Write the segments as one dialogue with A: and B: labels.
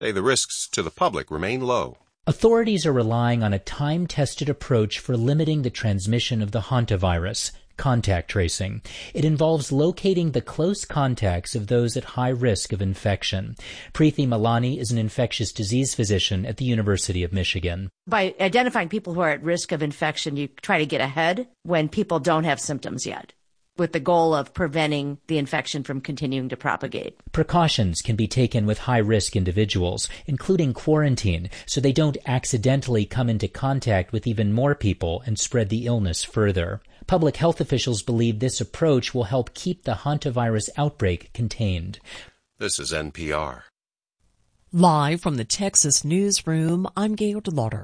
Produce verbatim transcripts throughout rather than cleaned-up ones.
A: say the risks to the public remain low.
B: Authorities are relying on a time-tested approach for limiting the transmission of the hantavirus, contact tracing. It involves locating the close contacts of those at high risk of infection. Preeti Malani is an infectious disease physician at the University of Michigan.
C: By identifying people who are at risk of infection, you try to get ahead when people don't have symptoms yet, with the goal of preventing the infection from continuing to propagate.
B: Precautions can be taken with high-risk individuals, including quarantine, so they don't accidentally come into contact with even more people and spread the illness further. Public health officials believe this approach will help keep the hantavirus outbreak contained.
A: This is N P R.
D: Live from the Texas newsroom, I'm Gail DeLauder.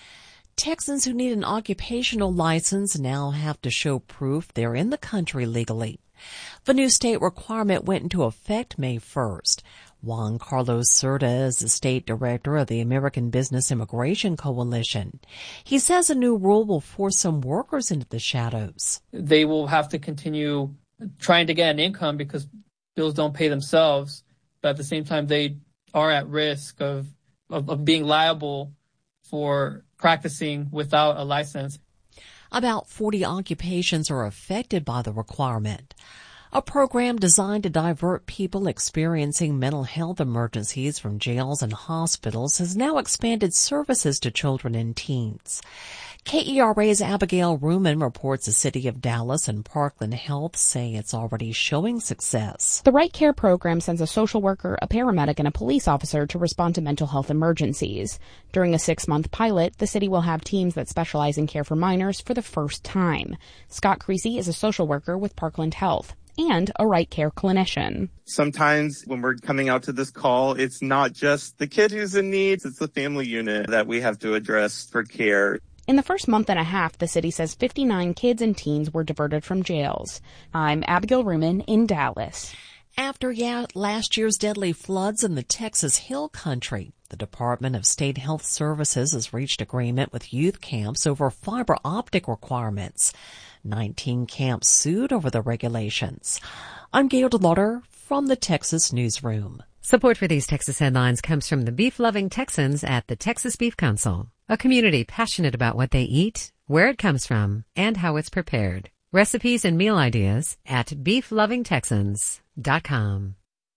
D: Texans who need an occupational license now have to show proof they're in the country legally. The new state requirement went into effect May first. Juan Carlos Cerda is the state director of the American Business Immigration Coalition. He says a new rule will force some workers into the shadows.
E: They will have to continue trying to get an income because bills don't pay themselves, but at the same time they are at risk of, of, of being liable for practicing without a license.
D: About forty occupations are affected by the requirement. A program designed to divert people experiencing mental health emergencies from jails and hospitals has now expanded services to children and teens. K E R A's Abigail Ruman reports the city of Dallas and Parkland Health say it's already showing success.
F: The Right Care program sends a social worker, a paramedic, and a police officer to respond to mental health emergencies. During a six-month pilot, the city will have teams that specialize in care for minors for the first time. Scott Creasy is a social worker with Parkland Health and a Right Care clinician.
G: Sometimes when we're coming out to this call, it's not just the kid who's in need, it's the family unit that we have to address for care.
F: In the first month and a half, the city says fifty-nine kids and teens were diverted from jails. I'm Abigail Ruman in Dallas.
D: After yeah, last year's deadly floods in the Texas Hill Country, the Department of State Health Services has reached agreement with youth camps over fiber optic requirements. nineteen camps sued over the regulations. I'm Gail DeLauder from the Texas Newsroom.
H: Support for these Texas headlines comes from the beef-loving Texans at the Texas Beef Council, a community passionate about what they eat, where it comes from, and how it's prepared. Recipes and meal ideas at beef loving texans dot com.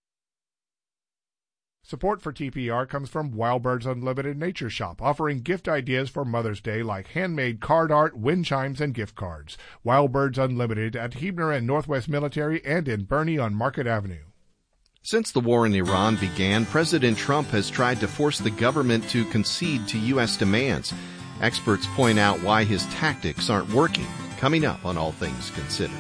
I: Support for T P R comes from Wild Birds Unlimited Nature Shop, offering gift ideas for Mother's Day like handmade card art, wind chimes, and gift cards. Wild Birds Unlimited at Huebner and Northwest Military and in Bernie on Market Avenue.
J: Since the war in Iran began, President Trump has tried to force the government to concede to U S demands. Experts point out why his tactics aren't working. Coming up on All Things Considered.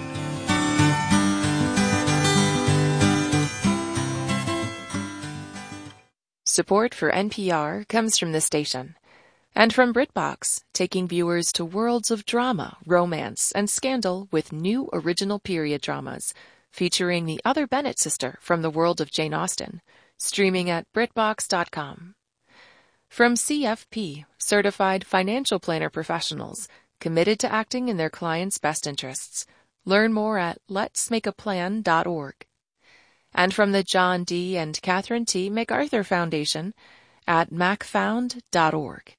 K: Support for N P R comes from the station and from BritBox, taking viewers to worlds of drama, romance, and scandal with new original period dramas featuring the other Bennett sister from the world of Jane Austen, streaming at BritBox dot com. From C F P, Certified Financial Planner Professionals, committed to acting in their clients' best interests. Learn more at lets make a plan dot org. And from the John D. and Catherine T. MacArthur Foundation at mac found dot org.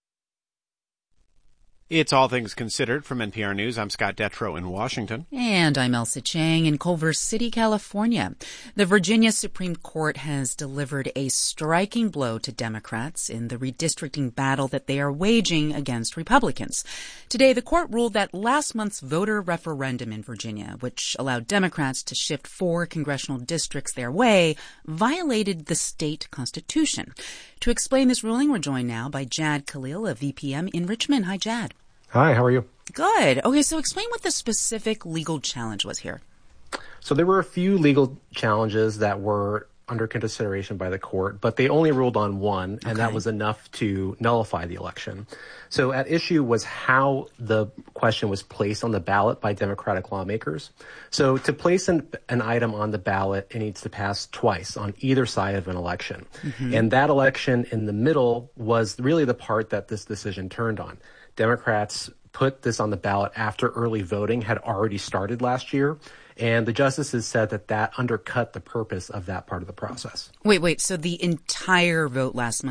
L: It's All Things Considered from N P R News. I'm Scott Detrow in Washington.
M: And I'm Elsa Chang in Culver City, California. The Virginia Supreme Court has delivered a striking blow to Democrats in the redistricting battle that they are waging against Republicans. Today, the court ruled that last month's voter referendum in Virginia, which allowed Democrats to shift four congressional districts their way, violated the state constitution. To explain this ruling, we're joined now by Jad Khalil of V P M in Richmond. Hi, Jad.
N: Hi, how are you?
M: Good. Okay, so explain what the specific legal challenge was here.
N: So there were a few legal challenges that were under consideration by the court, but they only ruled on one, and okay. that was enough to nullify the election. So at issue was how the question was placed on the ballot by Democratic lawmakers. So to place an, an item on the ballot, it needs to pass twice on either side of an election. Mm-hmm. And that election in the middle was really the part that this decision turned on. Democrats put this on the ballot after early voting had already started last year. And the justices said that that undercut the purpose of that part of the process.
M: Wait, wait. So the entire vote last month